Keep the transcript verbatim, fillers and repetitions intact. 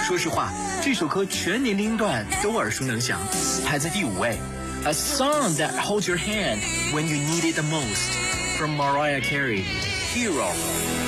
说实话，这首歌全年龄段都耳熟能详，排在第五位。A song that holds your hand when you need it the most, from Mariah Carey, Hero.